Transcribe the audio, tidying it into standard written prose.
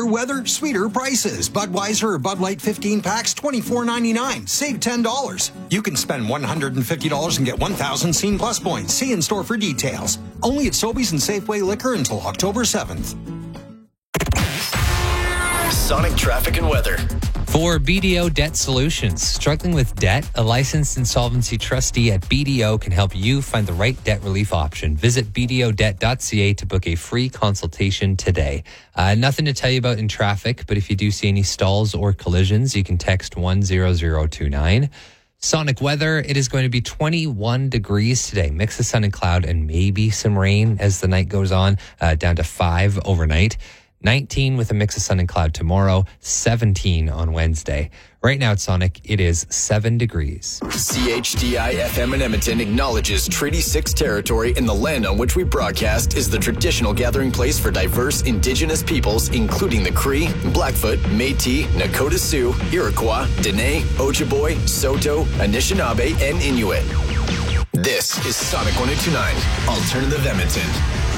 Better weather, sweeter prices. Budweiser or Bud Light 15 packs, $24.99. Save $10. You can spend $150 and get 1,000 Scene Plus points. See in store for details. Only at Sobeys and Safeway Liquor until October 7th. Sonic traffic and weather. For BDO Debt Solutions, struggling with debt, a licensed insolvency trustee at BDO can help you find the right debt relief option. Visit bdodebt.ca to book a free consultation today. Nothing to tell you about in traffic, but if you do see any stalls or collisions, you can text 10029. Sonic weather, it is going to be 21 degrees today. Mix of sun and cloud and maybe some rain as the night goes on, down to 5 overnight. 19 with a mix of sun and cloud tomorrow, 17 on Wednesday. Right now at Sonic, it is 7 degrees. CHDI FM in Edmonton acknowledges Treaty 6 territory in the land on which we broadcast is the traditional gathering place for diverse Indigenous peoples, including the Cree, Blackfoot, Métis, Nakota Sioux, Iroquois, Dene, Ojibwe, Saulteaux, Anishinaabe, and Inuit. This is Sonic 102.9, Alternative Edmonton.